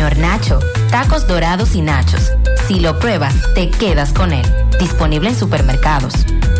Señor Nacho, tacos dorados y nachos. Si lo pruebas, te quedas con él. Disponible en supermercados.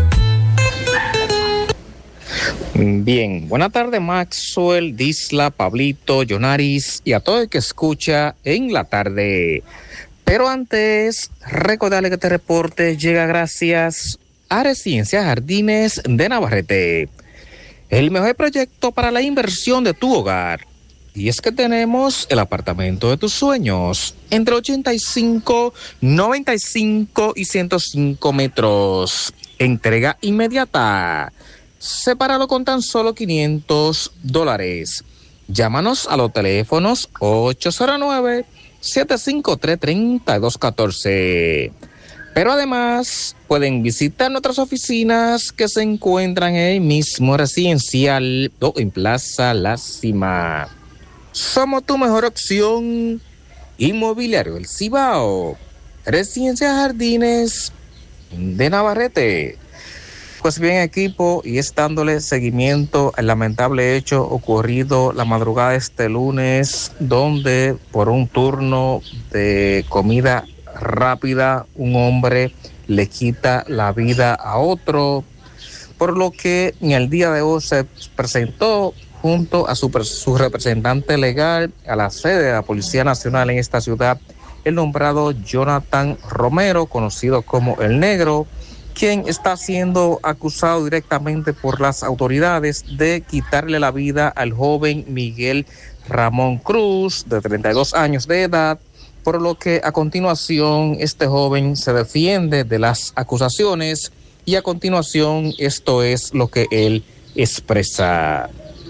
Bien, buena tarde Maxwell, Disla, Pablito, Yonaris y a todo el que escucha en la tarde. Pero antes, recordarle que este reporte llega gracias a Residencia Jardines de Navarrete, el mejor proyecto para la inversión de tu hogar. Y es que tenemos el apartamento de tus sueños, entre 85, 95 y 105 metros. Entrega inmediata. Sepáralo con tan solo $500. Llámanos a los teléfonos 809-753-3214. Pero además pueden visitar nuestras oficinas que se encuentran en el mismo residencial o en Plaza La Cima. Somos tu mejor opción. Inmobiliario El Cibao. Residencia Jardines de Navarrete. Pues bien, equipo, y es dándole seguimiento al lamentable hecho ocurrido la madrugada de este lunes, donde por un turno de comida rápida un hombre le quita la vida a otro, por lo que en el día de hoy se presentó junto a su representante legal a la sede de la Policía Nacional en esta ciudad, el nombrado Jonathan Romero, conocido como El Negro, quien está siendo acusado directamente por las autoridades de quitarle la vida al joven Miguel Ramón Cruz, de 32 años de edad, por lo que a continuación este joven se defiende de las acusaciones y a continuación esto es lo que él expresa.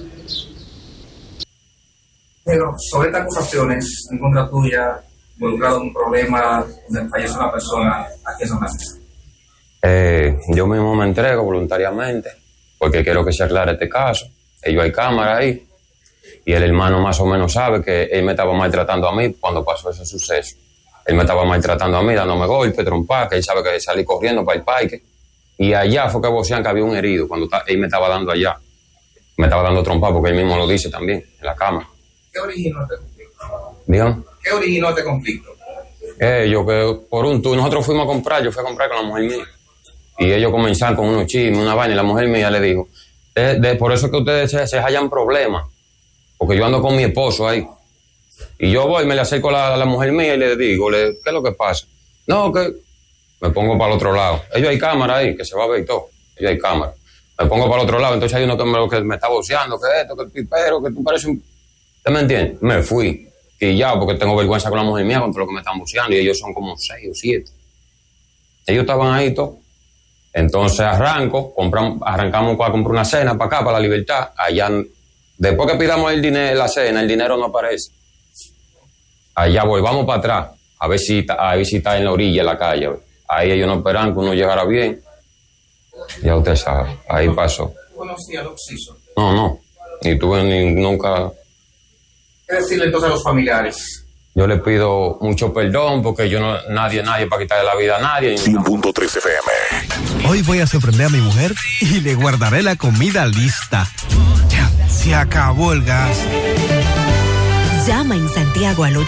Pero sobre estas acusaciones en contra tuya, involucrado en un problema donde falleció una persona, ¿a qué son las? Yo mismo me entrego voluntariamente porque quiero que se aclare este caso. Ellos hay cámara ahí y el hermano más o menos sabe que él me estaba maltratando a mí cuando pasó ese suceso. Él me estaba maltratando a mí, dándome golpes, trompas, que él sabe que salí corriendo para el parque. Y allá fue que vocean que había un herido cuando él me estaba dando allá. Me estaba dando trompas porque él mismo lo dice también en la cámara. ¿Qué originó este conflicto? ¿Dígame? ¿Qué originó este conflicto? Yo que por un tour, nosotros fuimos a comprar, yo fui a comprar con la mujer mía. Y ellos comenzaron con unos chismes, una vaina, y la mujer mía le dijo, por eso es que ustedes se hallan problemas, porque yo ando con mi esposo ahí. Y yo voy, me le acerco a la mujer mía y le digo, ¿qué es lo que pasa? No, que me pongo para el otro lado. Ellos hay cámara ahí, que se va a ver y todo. Ellos hay cámara. Me pongo para el otro lado, entonces hay uno que me está boceando, que esto, que el pipero, que tú pareces un... ¿Usted me entiende? Me fui. Y ya, porque tengo vergüenza con la mujer mía contra lo que me están boceando, y ellos son como 6 o 7. Ellos estaban ahí todos. Entonces arrancamos a comprar una cena para acá, para La Libertad. Allá, después que pidamos el dinero, la cena, el dinero no aparece. Allá volvamos para atrás, a ver si está en la orilla, en la calle. Ahí ellos no esperan que uno llegara bien. Ya usted sabe, ahí pasó. ¿Tú conocías al occiso? No, ni tuve nunca. ¿Qué decirle entonces a los familiares? Yo le pido mucho perdón porque yo no, nadie para quitarle la vida a nadie. 100.3 FM. Hoy voy a sorprender a mi mujer y le guardaré la comida lista. Ya, se acabó el gas. Llama en Santiago al 809-226-0202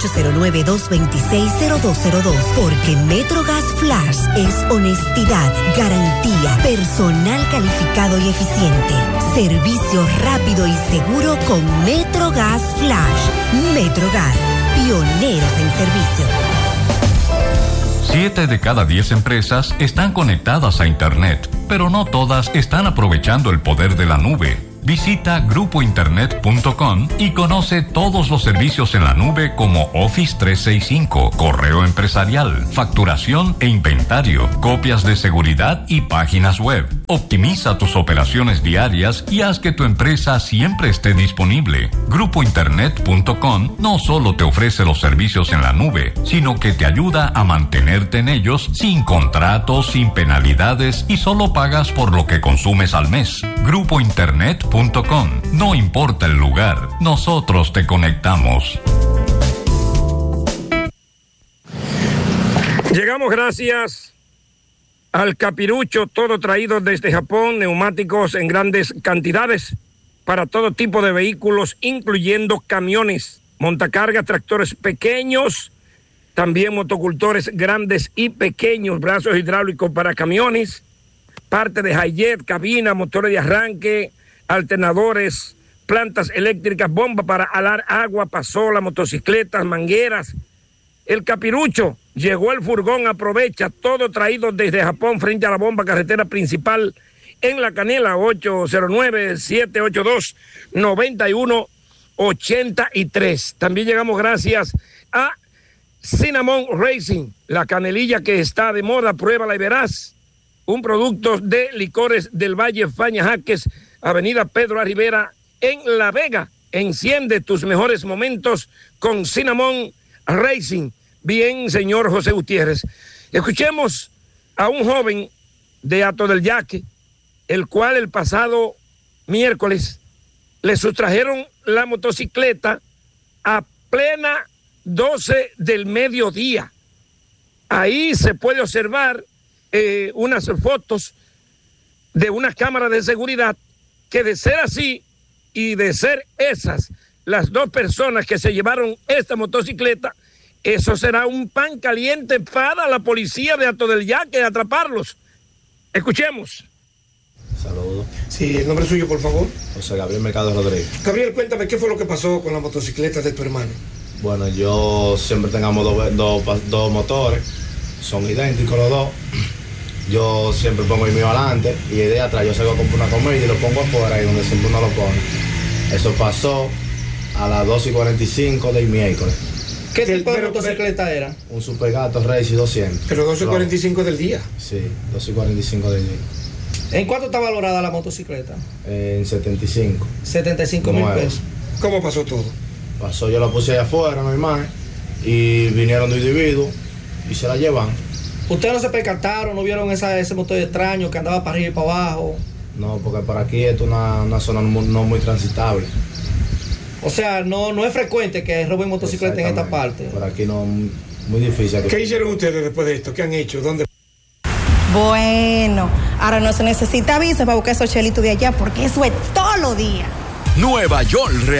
porque MetroGas Flash es honestidad, garantía, personal calificado y eficiente, servicio rápido y seguro con MetroGas Flash. MetroGas, pioneros en servicio. 7 de cada 10 empresas están conectadas a Internet, pero no todas están aprovechando el poder de la nube. Visita grupointernet.com y conoce todos los servicios en la nube como Office 365, correo empresarial, facturación e inventario, copias de seguridad y páginas web. Optimiza tus operaciones diarias y haz que tu empresa siempre esté disponible. Grupointernet.com no solo te ofrece los servicios en la nube, sino que te ayuda a mantenerte en ellos sin contratos, sin penalidades y solo pagas por lo que consumes al mes. Grupointernet.com. No importa el lugar, nosotros te conectamos. Llegamos gracias al Capirucho, todo traído desde Japón, neumáticos en grandes cantidades para todo tipo de vehículos, incluyendo camiones. montacargas, tractores pequeños, también motocultores grandes y pequeños, brazos hidráulicos para camiones, parte de Hayet, cabina, motores de arranque, alternadores, plantas eléctricas, bomba para alar agua, pasola, motocicletas, mangueras. El Capirucho, llegó el furgón, aprovecha, todo traído desde Japón frente a la bomba, carretera principal en La Canela, 809-782-9183. También llegamos gracias a Cinnamon Racing, la canelilla que está de moda, pruébala y verás. Un producto de Licores del Valle, Faña Jaques, Avenida Pedro A. Rivera, en La Vega. Enciende tus mejores momentos con Cinnamon Racing. Bien, señor José Gutiérrez. Escuchemos a un joven de Hato del Yaque, el cual el pasado miércoles le sustrajeron la motocicleta a plena 12 del mediodía. Ahí se puede observar unas fotos de unas cámaras de seguridad que, de ser así y de ser esas las dos personas que se llevaron esta motocicleta, eso será un pan caliente para la policía de Hato del Yaque atraparlos. Escuchemos. Saludos. Sí, el nombre suyo, por favor. José Gabriel Mercado Rodríguez. Gabriel, cuéntame, ¿qué fue lo que pasó con la motocicleta de tu hermano? Bueno, yo siempre tengamos dos motores, son idénticos los dos. Yo siempre pongo el mío adelante y de atrás yo salgo a comprar una comida y lo pongo afuera, ahí donde siempre uno lo pone. Eso pasó a las 2:45 del miércoles. ¿Qué tipo de motocicleta era? Un Super Gato Race 200. ¿Pero 12:45 del día? Sí, 12:45 del día. ¿En cuánto está valorada la motocicleta? En 75. 75,000 pesos. ¿Cómo pasó todo? Pasó, yo la puse allá afuera, normal, y vinieron dos individuos y se la llevan. ¿Ustedes no se percataron, no vieron ese motor extraño que andaba para arriba y para abajo? No, porque para aquí esto es una zona no muy transitable. O sea, no es frecuente que roben motocicletas en esta parte. Por aquí no, muy difícil. ¿Qué hicieron ustedes después de esto? ¿Qué han hecho? ¿Dónde? Bueno, ahora no se necesita visa para buscar esos chelitos de allá, porque eso es todos los días. Nueva York